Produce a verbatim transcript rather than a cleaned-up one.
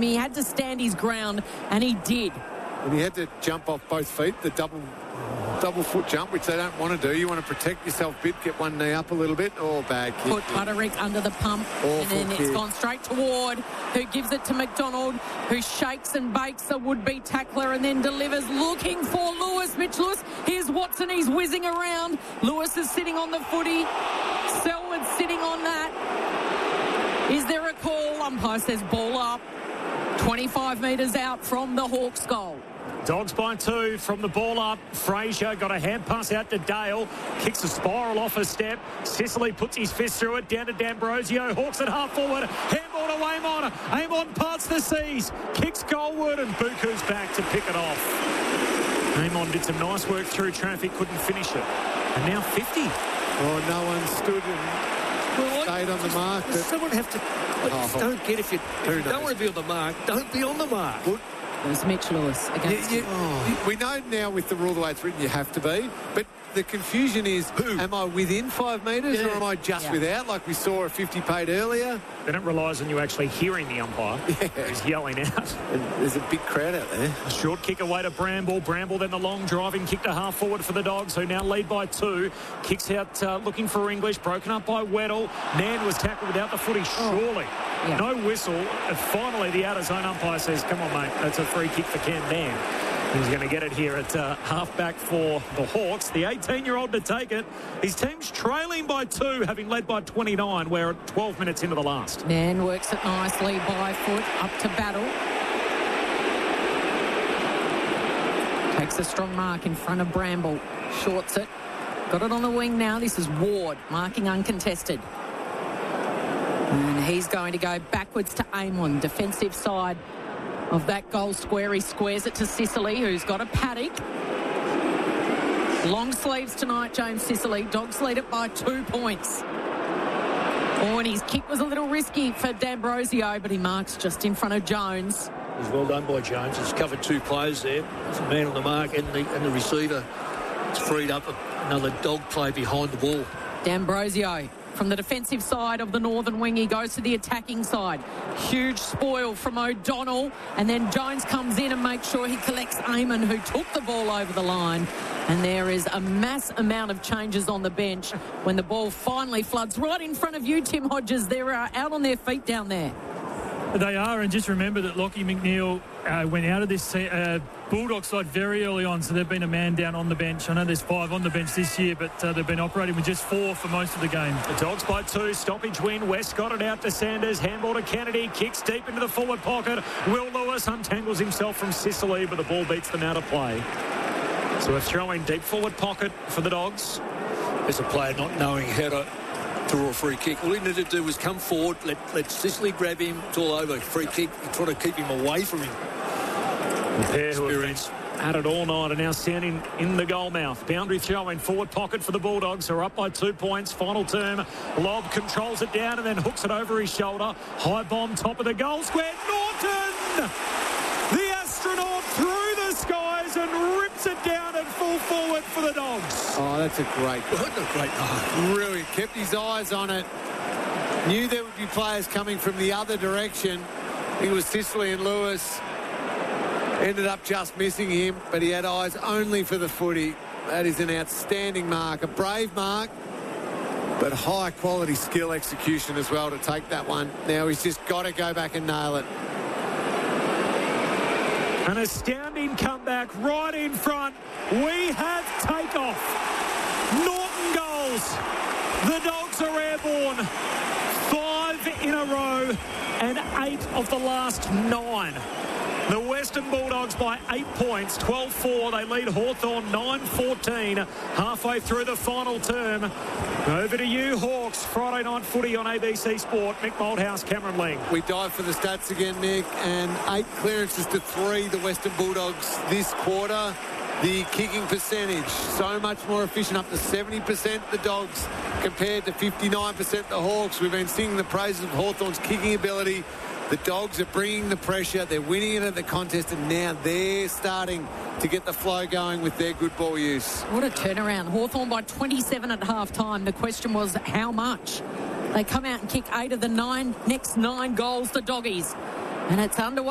him. He had to stand his ground, and he did. And he had to jump off both feet, the double double foot jump, which they don't want to do. You want to protect yourself a bit, get one knee up a little bit. Oh, bad kick. Put Butterick under the pump, Awful and then kick. it's gone straight to Ward, who gives it to McDonald, who shakes and bakes a would-be tackler and then delivers, looking for Lewis. Mitch Lewis, here's Watson, he's whizzing around. Lewis is sitting on the footy. Selwood's sitting on that. Is there a call? Umpire says ball up. twenty-five metres out from the Hawks' goal. Dogs by two from the ball up. Fraser got a hand pass out to Dale. Kicks a spiral off a step. Sicily puts his fist through it. Down to D'Ambrosio. Hawks at half forward. Handball to Amon. Amon parts the seas. Kicks goalward and Buku's back to pick it off. Amon did some nice work through traffic. Couldn't finish it. And now fifty. Oh, no one stood and well, stayed on the mark. Does someone have to... I just Oh. don't get if you, if you don't want to be on the mark, don't be on the mark. Well, There's Mitch Lewis against You- you- oh. We know now with the rule the way it's written you have to be, but the confusion is, Who? am I within five metres Yeah. or am I just Yeah. without, like we saw a fifty paid earlier? Then it relies on you actually hearing the umpire who's yelling out. And there's a big crowd out there. A short kick away to Bramble. Bramble then the long driving kick to half forward for the Dogs, who now lead by two. Kicks out uh, looking for English. Broken up by Weddle. Nan was tackled without the footy, surely. Yeah. No whistle. And finally, the outer zone umpire says, come on, mate, that's a free kick for Ken Nan. He's going to get it here at uh, half-back for the Hawks. The eighteen-year-old to take it. His team's trailing by two, having led by twenty-nine. We're at twelve minutes into the last. Nan works it nicely by foot up to Battle. Takes a strong mark in front of Bramble. Shorts it. Got it on the wing now. This is Ward, marking uncontested. And he's going to go backwards to Amon, defensive side of that goal square. He squares it to Sicily, who's got a paddock. Long sleeves tonight, James Sicily. Dogs lead it by two points. Oh, and his kick was a little risky for D'Ambrosio, but he marks just in front of Jones. It was well done by Jones. He's covered two players there. There's a man on the mark and the, and the receiver. It's freed up another dog play behind the ball. D'Ambrosio from the defensive side of the northern wing. He goes to the attacking side. Huge spoil from O'Donnell. And then Jones comes in and makes sure he collects Amon, who took the ball over the line. And there is a mass amount of changes on the bench when the ball finally floods right in front of you, Tim Hodges. They're uh, out on their feet down there. They are, and just remember that Lockie McNeil uh, went out of this uh, Bulldog side very early on, so they've been a man down on the bench. I know there's five on the bench this year, but uh, they've been operating with just four for most of the game. The Dogs by two, stoppage win. West got it out to Sanders, handball to Kennedy, kicks deep into the forward pocket. Will Lewis untangles himself from Sicily, but the ball beats them out of play. So a throw in deep forward pocket for the Dogs. There's a player not knowing how to draw a free kick. All he needed to do was come forward, let, let Sicily grab him. It's all over. Free kick. You try to keep him away from him. The pair who have been at it all night are now standing in the goal mouth. Boundary throw in forward pocket for the Bulldogs, who are up by two points. Final term. Lobb controls it down and then hooks it over his shoulder. High bomb, top of the goal square. Norton! The astronaut through the skies and rips it down at full forward for the Dogs. Oh, that's a great goal. What a great goal. Really kept his eyes on it. Knew there would be players coming from the other direction. I think it was Sicily and Lewis. Ended up just missing him, but he had eyes only for the footy. That is an outstanding mark. A brave mark, but high quality skill execution as well to take that one. Now he's just got to go back and nail it. An astounding comeback right in front. We have takeoff. Norton goals. The Dogs are airborne. Five in a row and eight of the last nine. The Western Bulldogs by eight points, twelve four. They lead Hawthorn nine fourteen, halfway through the final term. Over to you, Hawks. Friday night footy on A B C Sport. Mick Malthouse, Cameron Ling. We dive for the stats again, Nick, and eight clearances to three, the Western Bulldogs this quarter. The kicking percentage, so much more efficient, up to seventy percent the Dogs compared to fifty-nine percent the Hawks. We've been singing the praises of Hawthorn's kicking ability. The Dogs are bringing the pressure. They're winning it at the contest, and now they're starting to get the flow going with their good ball use. What a turnaround. Hawthorn by twenty-seven at half-time. The question was how much? They come out and kick eight of the nine next nine goals, the Doggies. And it's underway.